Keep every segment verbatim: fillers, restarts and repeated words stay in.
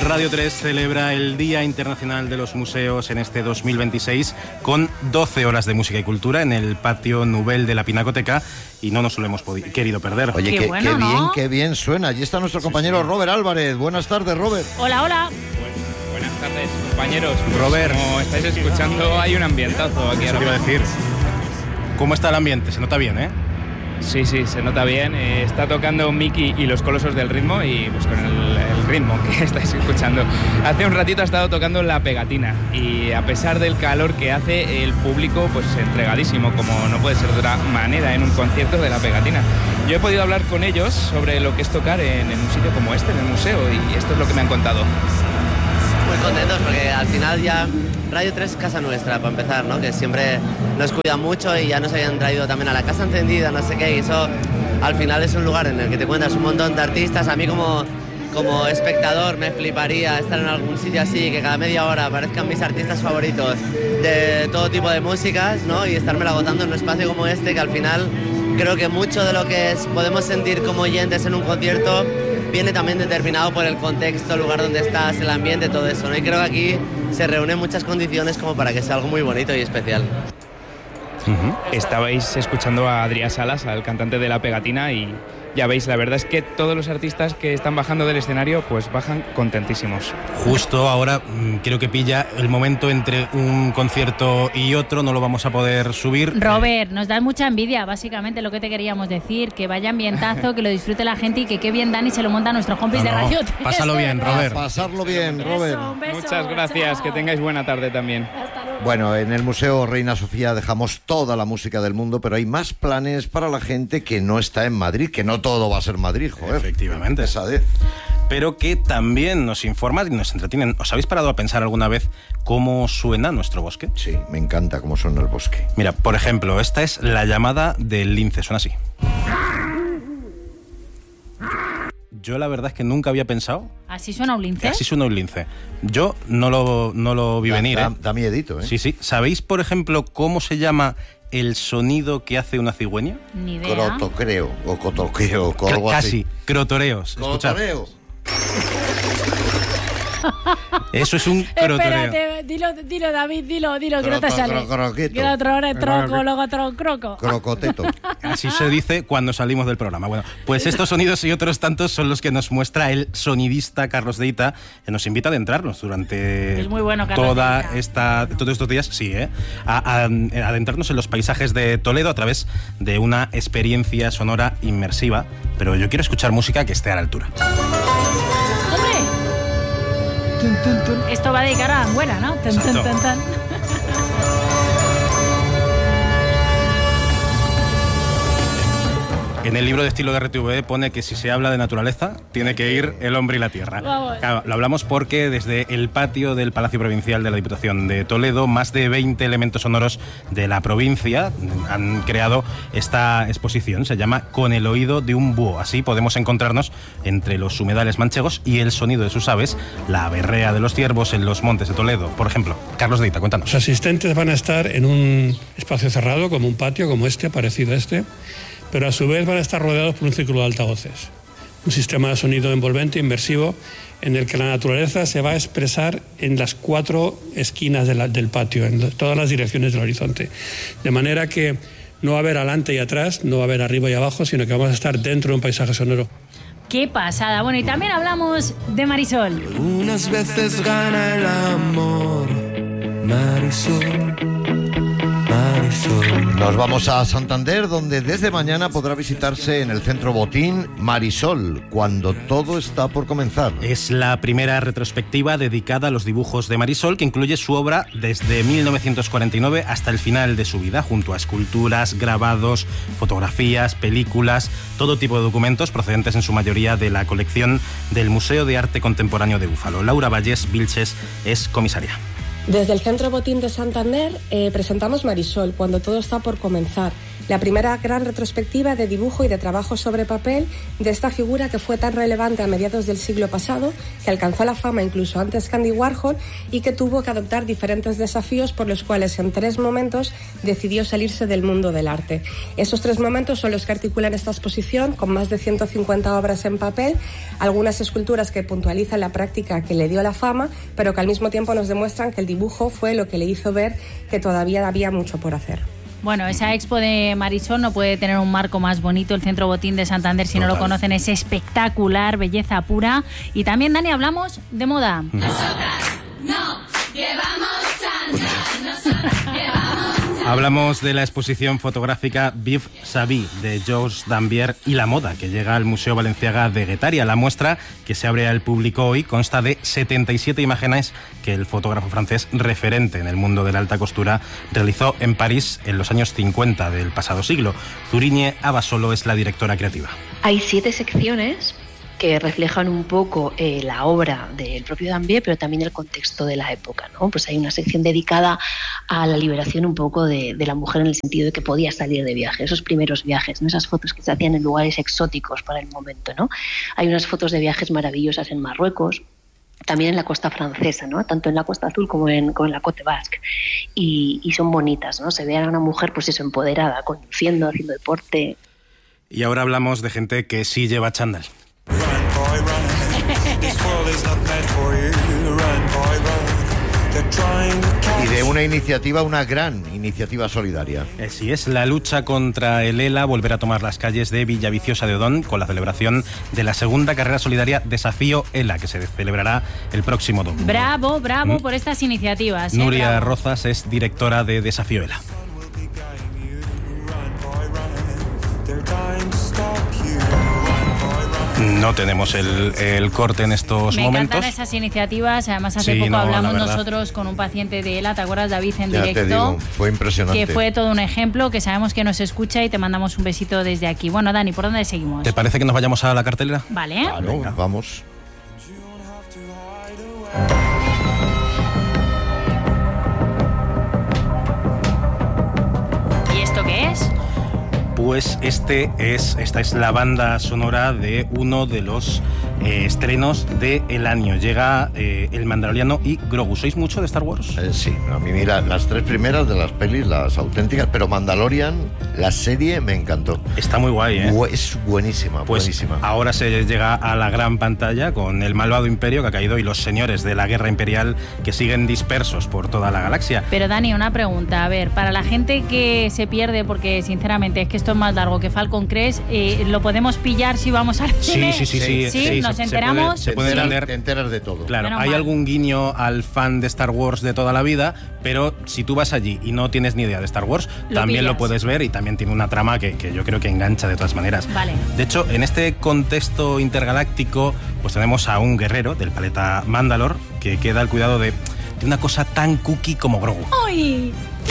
Radio tres celebra el Día Internacional de los Museos en este dos mil veintiséis con doce horas de música y cultura en el patio Nubel de la Pinacoteca y no nos lo hemos querido perder. Oye, qué, qué, bueno, qué ¿no? bien, qué bien suena. Allí está nuestro compañero sí, sí. Robert Álvarez. Buenas tardes, Robert. Hola, hola. Buenas tardes, compañeros. Robert. Como estáis escuchando, hay un ambientazo aquí. Eso iba a decir. ¿Cómo está el ambiente? Se nota bien, ¿eh? Sí, sí, se nota bien. Eh, está tocando Miki y los Colosos del Ritmo y pues con el, el ritmo que estáis escuchando. Hace un ratito ha estado tocando La Pegatina y a pesar del calor que hace, el público pues entregadísimo, como no puede ser de otra manera en un concierto de La Pegatina. Yo he podido hablar con ellos sobre lo que es tocar en, en un sitio como este, en el museo, y esto es lo que me han contado. Muy contentos porque al final ya Radio tres es casa nuestra, para empezar, ¿no? Que siempre nos cuidan mucho y ya nos habían traído también a la Casa Encendida, no sé qué, y eso al final es un lugar en el que te encuentras un montón de artistas. A mí como, como espectador me fliparía estar en algún sitio así, que cada media hora aparezcan mis artistas favoritos de todo tipo de músicas, ¿no? Y estármela agotando en un espacio como este, que al final creo que mucho de lo que es, podemos sentir como oyentes en un concierto viene también determinado por el contexto, el lugar donde estás, el ambiente, todo eso, ¿no? Y creo que aquí se reúnen muchas condiciones como para que sea algo muy bonito y especial. Uh-huh. Estabais escuchando a Adrià Salas, al cantante de La Pegatina, y ya veis, la verdad es que todos los artistas que están bajando del escenario pues bajan contentísimos. Justo ahora creo que pilla el momento entre un concierto y otro, no lo vamos a poder subir. Robert, nos da mucha envidia, básicamente lo que te queríamos decir, que vaya ambientazo, que lo disfrute la gente y que qué bien Dani se lo monta a nuestros compis no, no. de Radio tres. Pásalo bien, Robert. Pasarlo bien, Robert. Beso, un beso, muchas gracias, chao. Que tengáis buena tarde también. Hasta luego. Bueno, en el Museo Reina Sofía dejamos toda la música del mundo, pero hay más planes para la gente que no está en Madrid, que no todo va a ser Madrid, joder. Efectivamente. Pesadez. Pero que también nos informan y nos entretienen. ¿Os habéis parado a pensar alguna vez cómo suena nuestro bosque? Sí, me encanta cómo suena el bosque. Mira, por ejemplo, esta es la llamada del lince, suena así. Yo la verdad es que nunca había pensado... ¿Así suena un lince? Así suena un lince. Yo no lo, no lo vi da, venir, da, ¿eh? Da miedito, ¿eh? Sí, sí. ¿Sabéis, por ejemplo, cómo se llama el sonido que hace una cigüeña? Ni idea. Crotocreo, o cotoqueo, o algo C- así. Casi, crotoreos. Crotoreo. Eso es un crotoreo. Espérate, dilo, dilo David, dilo, dilo, que no te sale. Croqueto. Crotoreo, troco, luego troco. Crocoteto. Así se dice cuando salimos del programa. Bueno, pues estos sonidos y otros tantos son los que nos muestra el sonidista Carlos Deita, que nos invita a adentrarnos durante es muy bueno, Carlos toda Deita. esta, todos estos días, sí, ¿eh? A, a, a adentrarnos en los paisajes de Toledo a través de una experiencia sonora inmersiva. Pero yo quiero escuchar música que esté a la altura. Tun, tun, tun. Esto va a dedicar a Anguera, ¿no? Tun, tun, tun, tun. En el libro de estilo de R T V E pone que si se habla de naturaleza, tiene que ir el hombre y la tierra. Claro, lo hablamos porque desde el patio del Palacio Provincial de la Diputación de Toledo, más de veinte elementos sonoros de la provincia han creado esta exposición. Se llama Con el oído de un búho. Así podemos encontrarnos entre los humedales manchegos y el sonido de sus aves, la berrea de los ciervos en los montes de Toledo. Por ejemplo, Carlos Deita, cuéntanos. Los asistentes van a estar en un espacio cerrado, como un patio, como este, parecido a este, pero a su vez van a estar rodeados por un círculo de altavoces. Un sistema de sonido envolvente, inmersivo, en el que la naturaleza se va a expresar en las cuatro esquinas de la, del patio, en todas las direcciones del horizonte. De manera que no va a haber adelante y atrás, no va a haber arriba y abajo, sino que vamos a estar dentro de un paisaje sonoro. ¡Qué pasada! Bueno, y también hablamos de Marisol. Unas veces gana el amor, Marisol. Nos vamos a Santander, donde desde mañana podrá visitarse en el Centro Botín Marisol, cuando todo está por comenzar. Es la primera retrospectiva dedicada a los dibujos de Marisol, que incluye su obra desde mil novecientos cuarenta y nueve hasta el final de su vida, junto a esculturas, grabados, fotografías, películas, todo tipo de documentos procedentes en su mayoría de la colección del Museo de Arte Contemporáneo de Búfalo. Laura Valles Vilches es comisaria. Desde el Centro Botín de Santander eh, presentamos Marisol, cuando todo está por comenzar. La primera gran retrospectiva de dibujo y de trabajo sobre papel de esta figura que fue tan relevante a mediados del siglo pasado, que alcanzó la fama incluso antes que Andy Warhol y que tuvo que adoptar diferentes desafíos por los cuales en tres momentos decidió salirse del mundo del arte. Esos tres momentos son los que articulan esta exposición, con más de ciento cincuenta obras en papel, algunas esculturas que puntualizan la práctica que le dio la fama, pero que al mismo tiempo nos demuestran que el dibujo fue lo que le hizo ver que todavía había mucho por hacer. Bueno, esa expo de Marisol no puede tener un marco más bonito. El Centro Botín de Santander, si Total. no lo conocen, es espectacular, belleza pura. Y también, Dani, hablamos de moda. Nosotras no llevamos chándal, nosotras llevamos chándal. Hablamos de la exposición fotográfica Vive sa vie de Georges Dambier y la moda, que llega al Museo Balenciaga de Guetaria. La muestra, que se abre al público hoy, consta de setenta y siete imágenes que el fotógrafo francés referente en el mundo de la alta costura realizó en París en los años cincuenta del pasado siglo. Zuriñe Abasolo es la directora creativa. Hay siete secciones que reflejan un poco eh, la obra del propio Dambier, pero también el contexto de la época, ¿no? Pues hay una sección dedicada a la liberación un poco de, de la mujer, en el sentido de que podía salir de viaje, esos primeros viajes, ¿no? Esas fotos que se hacían en lugares exóticos para el momento, ¿no? Hay unas fotos de viajes maravillosas en Marruecos, también en la costa francesa, ¿no? Tanto en la Costa Azul como en, como en la Côte Basque, y, y son bonitas, ¿no? Se ve a una mujer, pues eso, empoderada, conduciendo, haciendo deporte. Y ahora hablamos de gente que sí lleva chándal. Y de una iniciativa, una gran iniciativa solidaria. Así es, la lucha contra el ELA volverá a tomar las calles de Villaviciosa de Odón con la celebración de la segunda carrera solidaria Desafío ELA, que se celebrará el próximo domingo. Bravo, bravo ¿Mm? por estas iniciativas. Nuria ¿eh? Bravo. Rozas es directora de Desafío ELA. No tenemos el, el corte en estos Me momentos. Me encantan esas iniciativas. Además, hace sí, poco no, hablamos nosotros con un paciente de ELA, ¿te acuerdas, David, en ya directo? Te digo, fue impresionante. Que fue todo un ejemplo, que sabemos que nos escucha y te mandamos un besito desde aquí. Bueno, Dani, ¿por dónde seguimos? ¿Te parece que nos vayamos a la cartelera? Vale. Claro, Venga. vamos. ¿Y esto qué es? Pues este es, esta es la banda sonora de uno de los eh, estrenos del año. Llega eh, El Mandaloriano y Grogu. ¿Sois mucho de Star Wars? Eh, sí, a mí mira, las tres primeras de las pelis, las auténticas, pero Mandalorian, la serie me encantó. Está muy guay, ¿eh? Es buenísima, pues buenísima. Ahora se llega a la gran pantalla con el malvado imperio que ha caído y los señores de la guerra imperial que siguen dispersos por toda la galaxia. Pero Dani, una pregunta. A ver, para la gente que se pierde, porque sinceramente es que esto es más largo que Falcon Crest, eh, ¿lo podemos pillar si vamos al cine? Sí, sí, sí. sí, sí, sí ¿nos se, enteramos? Se puede, se puede sí. leer. Te enteras de todo. Claro, Menos hay mal. algún guiño al fan de Star Wars de toda la vida, pero si tú vas allí y no tienes ni idea de Star Wars, lo también pillas. lo puedes ver y también tiene una trama que, que yo creo que engancha de todas maneras. Vale. De hecho, en este contexto intergaláctico, pues tenemos a un guerrero del planeta Mandalor que queda al cuidado de, de una cosa tan cookie como Grogu. ¡Ay!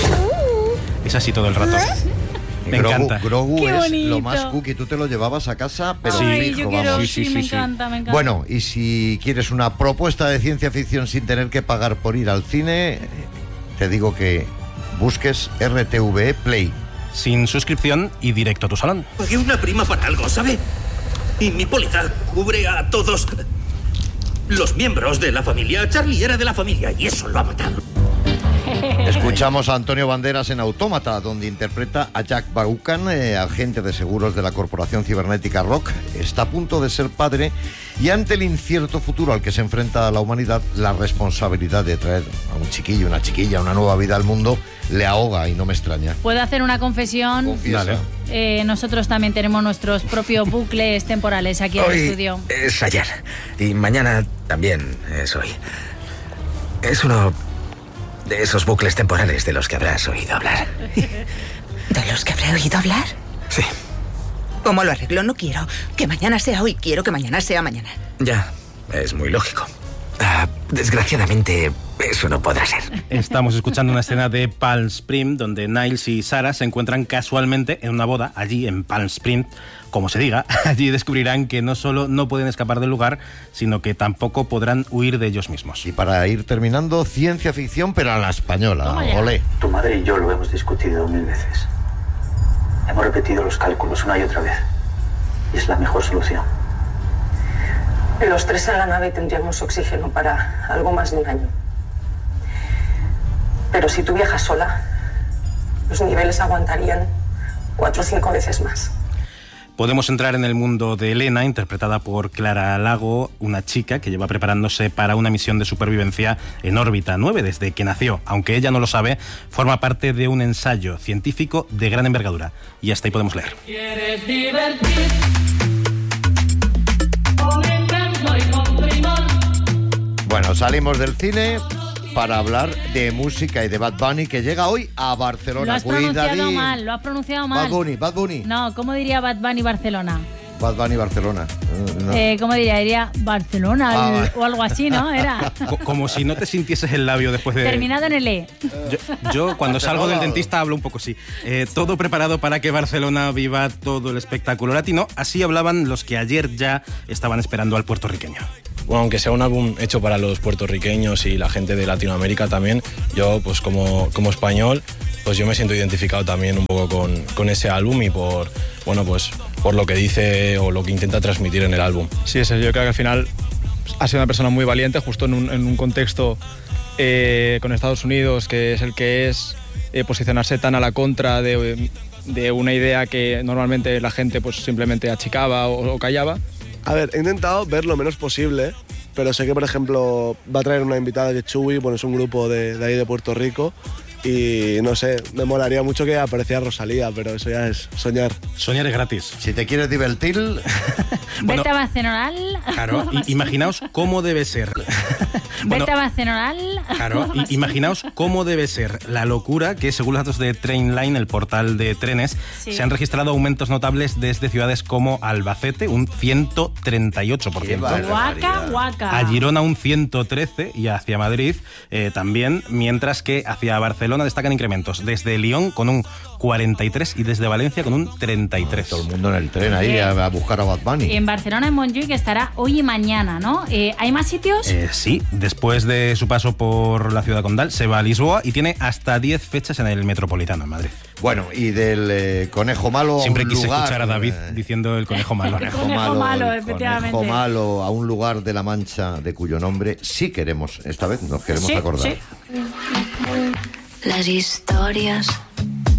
Es así todo el rato. Me Grogu, encanta. Grogu Qué es bonito. lo más cookie. Tú te lo llevabas a casa, pero Ay, fijo, yo quiero, vamos. sí, sí, sí, me sí. encanta, me encanta. Bueno, y si quieres una propuesta de ciencia ficción sin tener que pagar por ir al cine, te digo que busques R T V E Play. Sin suscripción y directo a tu salón. Pagué una prima para algo, ¿sabe? Y mi póliza cubre a todos los miembros de la familia. Charlie era de la familia y eso lo ha matado. Escuchamos a Antonio Banderas en Autómata, donde interpreta a Jack Vaughan, eh, agente de seguros de la corporación cibernética Rock. Está a punto de ser padre y ante el incierto futuro al que se enfrenta la humanidad, la responsabilidad de traer a un chiquillo, una chiquilla, una nueva vida al mundo, le ahoga y no me extraña. ¿Puedo hacer una confesión? Confiesa. Eh, nosotros también tenemos nuestros propios bucles temporales aquí en hoy el estudio. Es ayer y mañana también es hoy. Es uno de esos bucles temporales de los que habrás oído hablar. ¿De los que habré oído hablar? Sí. ¿Cómo lo arreglo? No quiero que mañana sea hoy, quiero que mañana sea mañana. Ya, es muy lógico. Ah, desgraciadamente, Eso no podrá ser. Estamos escuchando una escena de Palm Springs donde Niles y Sarah se encuentran casualmente en una boda, allí en Palm Springs, como se diga. Allí descubrirán que no solo no pueden escapar del lugar, sino que tampoco podrán huir de ellos mismos. Y para ir terminando, ciencia ficción, pero a la española. Olé. Tu madre y yo lo hemos discutido mil veces. Hemos repetido los cálculos una y otra vez. Y es la mejor solución. Los tres en la nave tendríamos oxígeno para algo más de un año. Pero si tú viajas sola, los niveles aguantarían cuatro o cinco veces más. Podemos entrar en el mundo de Elena, interpretada por Clara Lago, una chica que lleva preparándose para una misión de supervivencia en órbita nueve desde que nació. Aunque ella no lo sabe, forma parte de un ensayo científico de gran envergadura. Y hasta ahí podemos leer. ¿Quieres divertir? Con encanto y con primor. Bueno, salimos del cine para hablar de música y de Bad Bunny, que llega hoy a Barcelona. Lo has pronunciado Cuidadín. mal, lo has pronunciado mal. Bad Bunny, Bad Bunny. No, ¿cómo diría Bad Bunny Barcelona? Bad Bunny Barcelona. No. Eh, ¿Cómo diría? Diría Barcelona Ah, el- vale. o algo así, ¿no? Era Co- Como si no te sintieses el labio después de... terminado en el E. Yo, yo cuando salgo del dentista hablo un poco así. Eh, todo preparado para que Barcelona viva todo el espectáculo latino. Así hablaban los que ayer ya estaban esperando al puertorriqueño. Bueno, aunque sea un álbum hecho para los puertorriqueños y la gente de Latinoamérica también, yo pues como, como español, pues yo me siento identificado también un poco con, con ese álbum y por, bueno, pues por lo que dice o lo que intenta transmitir en el álbum. Sí, eso, yo creo que al final ha sido una persona muy valiente, justo en un, en un contexto eh, con Estados Unidos, que es el que es, eh, posicionarse tan a la contra de, de una idea que normalmente la gente pues simplemente achicaba o, o callaba. A ver, he intentado ver lo menos posible, pero sé que, por ejemplo, va a traer una invitada que es Chuy, bueno, es un grupo de, de ahí de Puerto Rico, y no sé, me molaría mucho que apareciera Rosalía, pero eso ya es soñar. Soñar es gratis. Si te quieres divertir... Bueno, Vete a Barcelona. Claro, i- imaginaos cómo debe ser. Bueno, Vete a Barcelona. Claro, i- imaginaos cómo debe ser la locura que, según los datos de Trainline, el portal de trenes, Sí. se han registrado aumentos notables desde ciudades como Albacete, un ciento treinta y ocho por ciento. Guaca, guaca. A Girona un ciento trece y hacia Madrid eh, también, mientras que hacia Barcelona destacan incrementos desde Lyon con un cuarenta y tres y desde Valencia con un treinta y tres. Todo el mundo en el tren ahí a, a buscar a Bad Bunny. En Barcelona, en Montjuïc, que estará hoy y mañana, ¿no? Eh, ¿Hay más sitios? Eh, sí, después de su paso por la ciudad condal, se va a Lisboa y tiene hasta diez fechas en el Metropolitano, en Madrid. Bueno, y del eh, conejo malo a Siempre un quise lugar, escuchar a David eh, diciendo el conejo malo. Conejo, Conejo malo, malo, el efectivamente. conejo malo a un lugar de La Mancha de cuyo nombre sí queremos, esta vez nos queremos Sí, acordar. sí. Las historias